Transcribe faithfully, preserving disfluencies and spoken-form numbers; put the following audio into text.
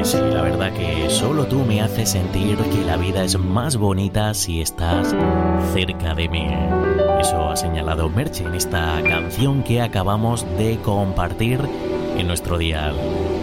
Sí, la verdad que solo tú me haces sentir que la vida es más bonita si estás cerca de mí. Eso ha señalado Merche en esta canción que acabamos de compartir en nuestro dial.